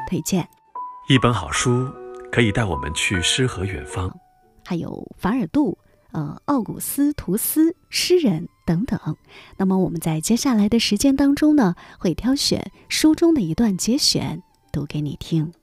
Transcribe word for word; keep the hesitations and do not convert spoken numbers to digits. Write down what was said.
推荐。 一本好书可以带我们去诗和远方， 还有法尔杜、呃奥古斯图斯诗人等等。那么我们在接下来的时间当中呢，会挑选书中的一段节选读给你听。